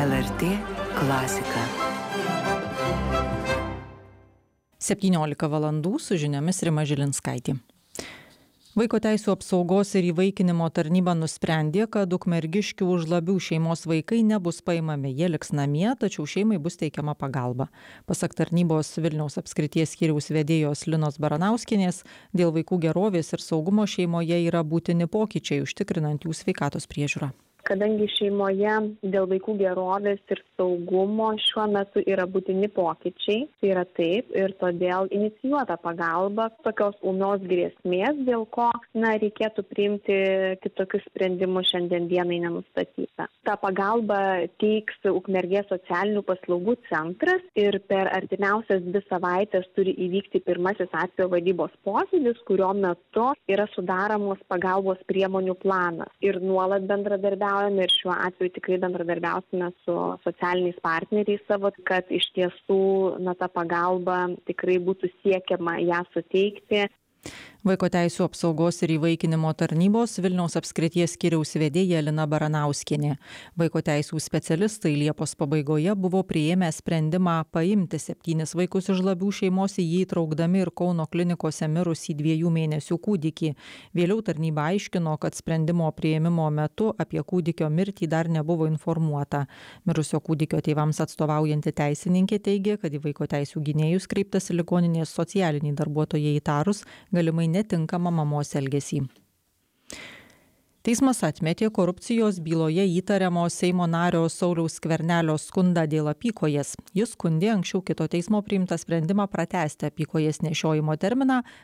LRT klasika. 17 valandų su žiniomis Rima Žilinskaitė. Vaiko teisių apsaugos ir įvaikinimo tarnyba nusprendė, kad Ukmergiškių Užlabių šeimos vaikai nebus paimami, jie liks namie, tačiau šeimai bus teikiama pagalba. Pasak tarnybos Vilniaus apskrities skyriaus vedėjos Linos Baranauskienės, dėl vaikų gerovės ir saugumo šeimoje yra būtini pokyčiai, užtikrinant jų sveikatos priežiūrą. Kadangi šeimoje dėl vaikų gerovės ir saugumo šiuo metu yra būtini pokyčiai, tai yra taip ir todėl inicijuota pagalba tokios ūmios grėsmės, dėl ko reikėtų priimti kitokius sprendimus šiandien dienai nenustatyta. Ta pagalba teiks Ukmergės socialinių paslaugų centras ir per artimiausias 2 savaitės turi įvykti pirmasis atvejo vadybos posėdis, kurio metu yra sudaromos pagalbos priemonių planas ir nuolat bendradarbiaujame ir šiuo atveju tikrai bendradarbiausime su socialiniais partneriais savo, kad iš tiesų ta pagalba tikrai būtų siekiama ją suteikti. Vaiko teisių apsaugos ir įvaikinimo tarnybos Vilniaus apskrities skyriaus vedėja Lina Baranauskienė. Vaiko teisių specialistai Liepos pabaigoje buvo priėmę sprendimą paimti 7 vaikus iš Žlabių šeimos, į jį įtraukdami ir Kauno klinikose mirusį 2 mėnesių kūdikį. Vėliau tarnyba aiškino, kad sprendimo priėmimo metu apie kūdikio mirtį dar nebuvo informuota. Mirusio kūdikio tėvams atstovaujanti teisininkė teigė, kad į vaiko teisių gynėjus kreiptasi ligoninės socialiniai darbuotojai įtarus galimai netinkamą mamos elgesį. Teismas atmetė korupcijos byloje įtariamo Seimo nario Sauliaus Skvernelio skundą dėl apykojes. Jis skundė anksčiau kito teismo priimtą sprendimą pratęsti apykojės nešiojimo terminą,